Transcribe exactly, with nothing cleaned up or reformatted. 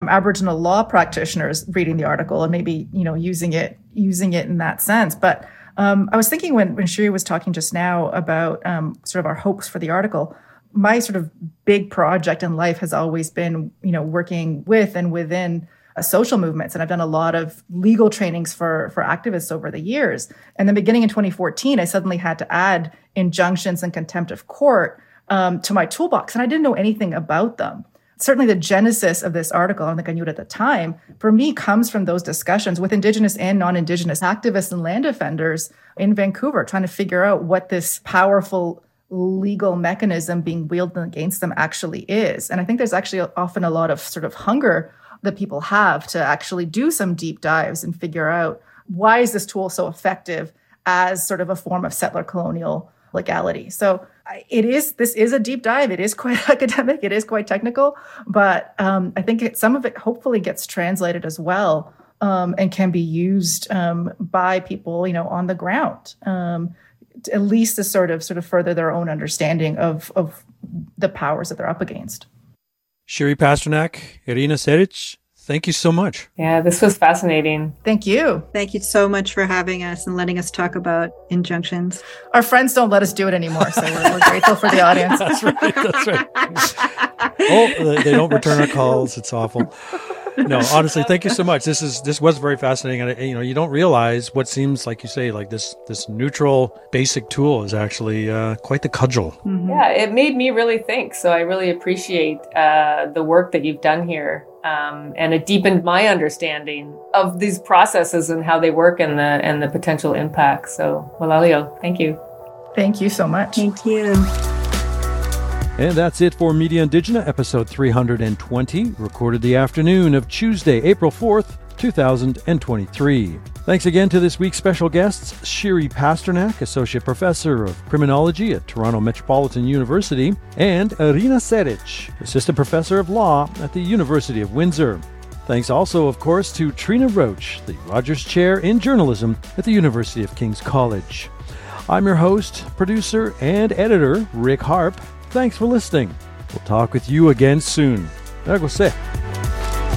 Aboriginal law practitioners reading the article and maybe, you know, using it, using it in that sense. But um, I was thinking when, when Shiri was talking just now about um, sort of our hopes for the article, my sort of big project in life has always been, you know, working with and within uh, social movements. And I've done a lot of legal trainings for, for activists over the years. And then beginning in twenty fourteen, I suddenly had to add injunctions and contempt of court um, to my toolbox. And I didn't know anything about them. Certainly the genesis of this article, I don't think I knew it at the time, for me comes from those discussions with Indigenous and non-Indigenous activists and land defenders in Vancouver, trying to figure out what this powerful legal mechanism being wielded against them actually is. And I think there's actually often a lot of sort of hunger that people have to actually do some deep dives and figure out, why is this tool so effective as sort of a form of settler colonial legality? So it is, this is a deep dive. It is quite academic. It is quite technical, but um, I think it, some of it hopefully gets translated as well um, and can be used um, by people, you know, on the ground, um, at least to sort of, sort of further their own understanding of, of the powers that they're up against. Shiri Pasternak, Irina Seric, thank you so much. Yeah, this was fascinating. Thank you. Thank you so much for having us and letting us talk about injunctions. Our friends don't let us do it anymore, so we're, we're grateful for the audience. That's right. That's right. Oh, they don't return our calls. It's awful. No, honestly, thank you so much. This is this was very fascinating, and you know, you don't realize what seems like you say, like this this neutral basic tool is actually uh, quite the cudgel. Mm-hmm. Yeah, it made me really think. So I really appreciate uh, the work that you've done here, um, and it deepened my understanding of these processes and how they work and the and the potential impact. So, Walalio, thank you. Thank you so much. Thank you. And that's it for Media Indigena, episode three hundred twenty, recorded the afternoon of Tuesday, April fourth, two thousand twenty-three. Thanks again to this week's special guests, Shiri Pasternak, Associate Professor of Criminology at Toronto Metropolitan University, and Irina Seric, Assistant Professor of Law at the University of Windsor. Thanks also, of course, to Trina Roach, the Rogers Chair in Journalism at the University of King's College. I'm your host, producer, and editor, Rick Harp. Thanks for listening. We'll talk with you again soon. Ergo se.